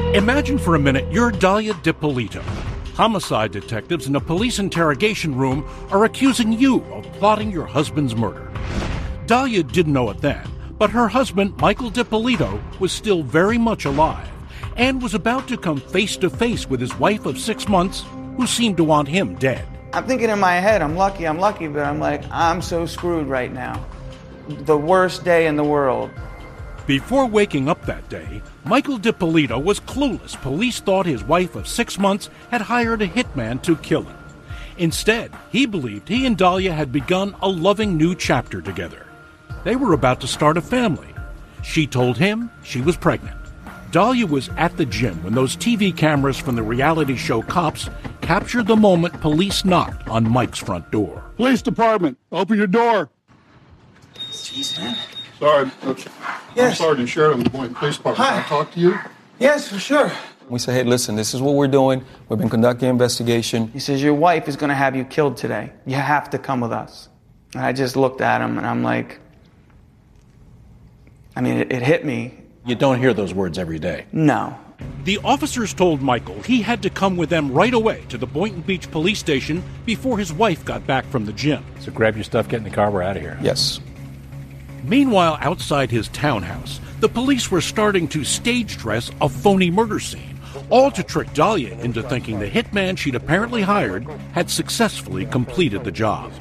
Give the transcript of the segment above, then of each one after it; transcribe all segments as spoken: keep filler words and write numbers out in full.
Imagine for a minute you're Dalia Dippolito. Homicide detectives in a police interrogation room are accusing you of plotting your husband's murder. Dalia didn't know it then, but her husband, Michael Dippolito, was still very much alive and was about to come face to face with his wife of six months who seemed to want him dead. I'm thinking in my head, I'm lucky, I'm lucky, but I'm like, I'm so screwed right now. The worst day in the world. Before waking up that day, Michael Dippolito was clueless. Police thought his wife of six months had hired a hitman to kill him. Instead, he believed he and Dalia had begun a loving new chapter together. They were about to start a family. She told him she was pregnant. Dalia was at the gym when those T V cameras from the reality show Cops captured the moment police knocked on Mike's front door. Police department, open your door. Jeez, man. Sorry, Yes. I'm Sergeant Sheridan of the Boynton Police Department. Hi. Can I talk to you? Yes, for sure. We say, hey, listen, this is what we're doing. We've been conducting an investigation. He says, your wife is going to have you killed today. You have to come with us. And I just looked at him and I'm like, I mean, it, it hit me. You don't hear those words every day. No. The officers told Michael he had to come with them right away to the Boynton Beach police station before his wife got back from the gym. So grab your stuff, get in the car, we're out of here. Yes. Meanwhile, outside his townhouse, the police were starting to stage dress a phony murder scene, all to trick Dalia into thinking the hitman she'd apparently hired had successfully completed the job.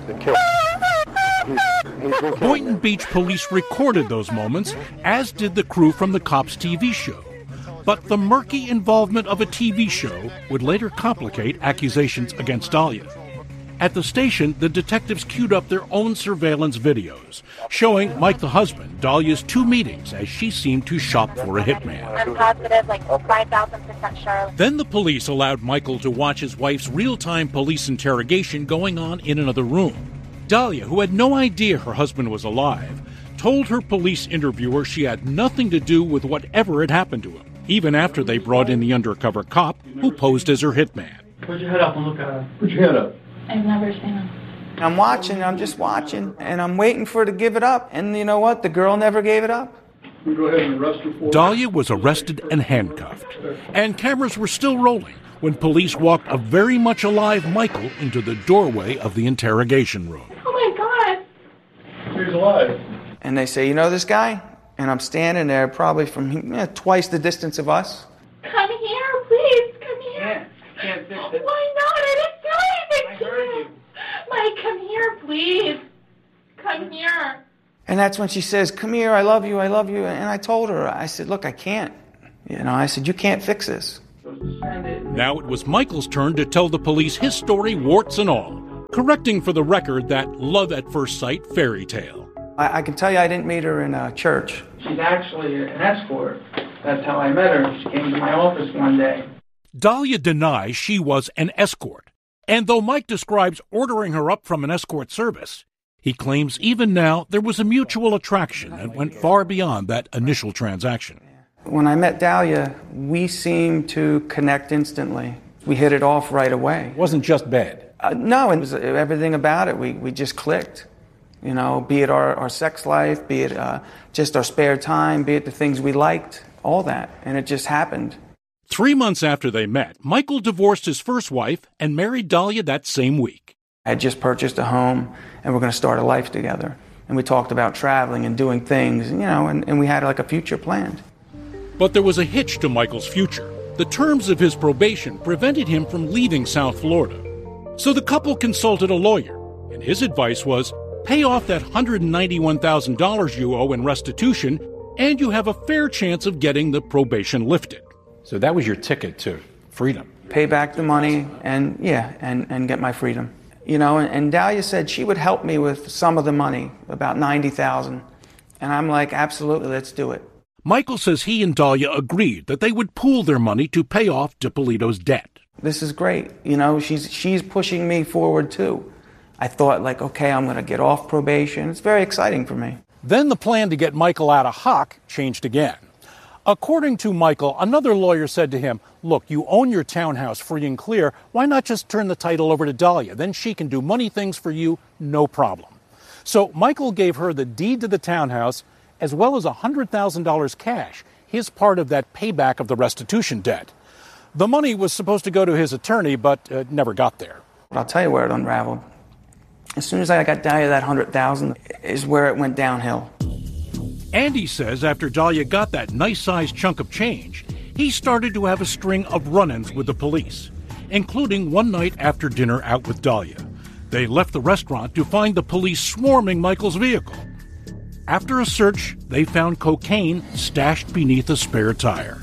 Boynton Beach police recorded those moments, as did the crew from the Cops T V show. But the murky involvement of a T V show would later complicate accusations against Dalia. At the station, the detectives queued up their own surveillance videos, showing Mike the husband Dalia's two meetings as she seemed to shop for a hitman. I'm positive, like five thousand percent sure. Then the police allowed Michael to watch his wife's real-time police interrogation going on in another room. Dalia, who had no idea her husband was alive, told her police interviewer she had nothing to do with whatever had happened to him, even after they brought in the undercover cop who posed as her hitman. Put your head up and look at her. Put your head up. I've never seen him. I'm watching, I'm just watching, and I'm waiting for her to give it up. And you know what? The girl never gave it up. We go ahead and arrest her for Dalia was arrested and handcuffed, and cameras were still rolling when police walked a very much alive Michael into the doorway of the interrogation room. Oh my God! He's alive. And they say, you know this guy? And I'm standing there probably from eh, twice the distance of us. Come here, please. Come here. Can't, can't fix it. Why not? I didn't do anything to you. Mike, come here, please. Come here. And that's when she says, come here, I love you, I love you. And I told her, I said, look, I can't. You know, I said, you can't fix this. Now it was Michael's turn to tell the police his story, warts and all, correcting for the record that love at first sight fairy tale. I, I can tell you I didn't meet her in a church. She's actually an escort. That's how I met her. She came to my office one day. Dalia denies she was an escort. And though Mike describes ordering her up from an escort service, he claims even now there was a mutual attraction that went far beyond that initial transaction. When I met Dalia, we seemed to connect instantly. We hit it off right away. It wasn't just bed. Uh, no, it was everything about it. We, we just clicked. You know, be it our, our sex life, be it uh, just our spare time, be it the things we liked, all that. And it just happened. Three months after they met, Michael divorced his first wife and married Dalia that same week. I had just purchased a home, and we're going to start a life together. And we talked about traveling and doing things, you know, and, and we had like a future planned. But there was a hitch to Michael's future. The terms of his probation prevented him from leaving South Florida. So the couple consulted a lawyer, and his advice was, pay off that one hundred ninety-one thousand dollars you owe in restitution, and you have a fair chance of getting the probation lifted. So that was your ticket to freedom. Pay back the money and, yeah, and, and get my freedom. You know, and, and Dalia said she would help me with some of the money, about ninety thousand dollars. And I'm like, absolutely, let's do it. Michael says he and Dalia agreed that they would pool their money to pay off Dippolito's debt. This is great. You know, she's she's pushing me forward, too. I thought, like, okay, I'm going to get off probation. It's very exciting for me. Then the plan to get Michael out of Hock changed again. According to Michael, another lawyer said to him, look, you own your townhouse free and clear. Why not just turn the title over to Dalia? Then she can do money things for you, no problem. So Michael gave her the deed to the townhouse as well as one hundred thousand dollars cash, his part of that payback of the restitution debt. The money was supposed to go to his attorney, but uh, never got there. I'll tell you where it unraveled. As soon as I got Dahlia that one hundred thousand dollars is where it went downhill. Andy says after Dahlia got that nice-sized chunk of change, he started to have a string of run-ins with the police, including one night after dinner out with Dahlia. They left the restaurant to find the police swarming Michael's vehicle. After a search, they found cocaine stashed beneath a spare tire.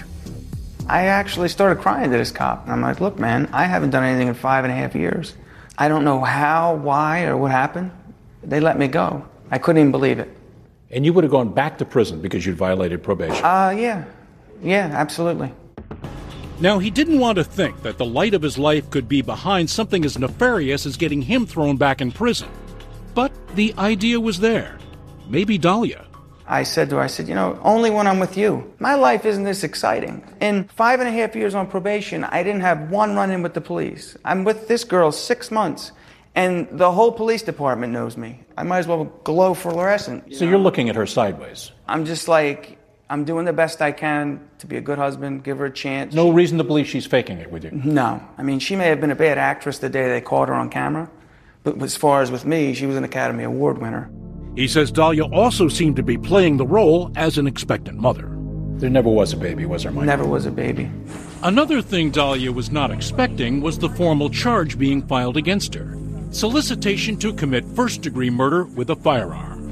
I actually started crying to this cop. And I'm like, look, man, I haven't done anything in five and a half years. I don't know how, why, or what happened. They let me go. I couldn't even believe it. And you would have gone back to prison because you'd violated probation? Uh, yeah. Yeah, absolutely. Now, he didn't want to think that the light of his life could be behind something as nefarious as getting him thrown back in prison. But the idea was there. Maybe Dahlia. I said to her, I said, you know, only when I'm with you. My life isn't this exciting. In five and a half years on probation, I didn't have one run-in with the police. I'm with this girl six months, and the whole police department knows me. I might as well glow fluorescent. So you're looking at her sideways? I'm just like, I'm doing the best I can to be a good husband, give her a chance. No reason to believe she's faking it with you? No. I mean, she may have been a bad actress the day they caught her on camera, but as far as with me, she was an Academy Award winner. He says Dahlia also seemed to be playing the role as an expectant mother. There never was a baby, was there, Mike? Never was a baby. Another thing Dahlia was not expecting was the formal charge being filed against her. Solicitation to commit first-degree murder with a firearm.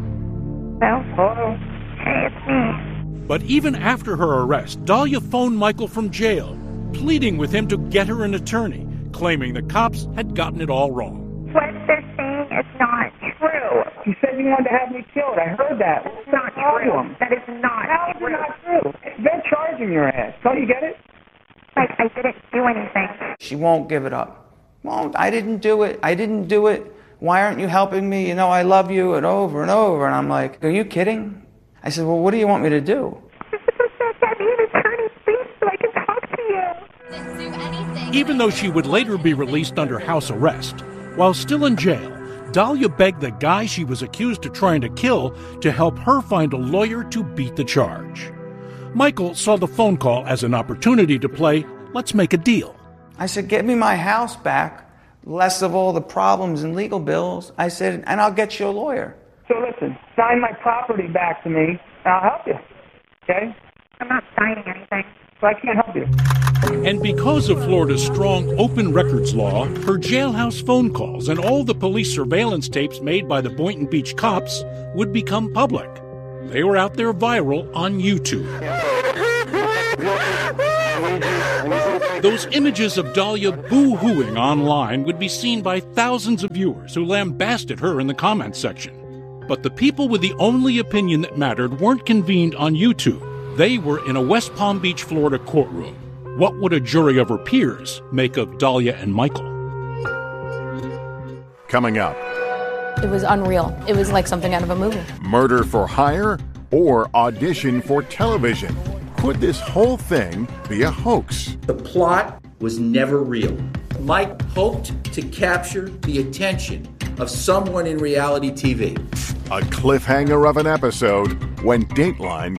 Well, hello. Hey, it's me. But even after her arrest, Dahlia phoned Michael from jail, pleading with him to get her an attorney, claiming the cops had gotten it all wrong. What they're saying is not true. You said you wanted to have me killed. I heard that. It's not true. That is not How is true. it not true? They're charging your ass. Don't you get it? Like, I didn't do anything. She won't give it up. Well, I didn't do it. I didn't do it. Why aren't you helping me? You know, I love you, and over and over. And I'm like, are you kidding? I said, well, what do you want me to do? You're supposed to get me an attorney, please, so I can talk to you. Didn't do anything. Even though she would later be released under house arrest, while still in jail, Dahlia begged the guy she was accused of trying to kill to help her find a lawyer to beat the charge. Michael saw the phone call as an opportunity to play, let's make a deal. I said, get me my house back, less of all the problems and legal bills. I said, and I'll get you a lawyer. So listen, sign my property back to me, and I'll help you. Okay? I'm not signing anything. So I can't help you. And because of Florida's strong open records law, her jailhouse phone calls and all the police surveillance tapes made by the Boynton Beach cops would become public. They were out there viral on YouTube. Those images of Dahlia boo-hooing online would be seen by thousands of viewers who lambasted her in the comments section. But the people with the only opinion that mattered weren't convened on YouTube. They were in a West Palm Beach, Florida courtroom. What would a jury of her peers make of Dahlia and Michael? Coming up. It was unreal. It was like something out of a movie. Murder for hire or audition for television? Could this whole thing be a hoax? The plot was never real. Mike hoped to capture the attention of someone in reality T V. A cliffhanger of an episode when Dateline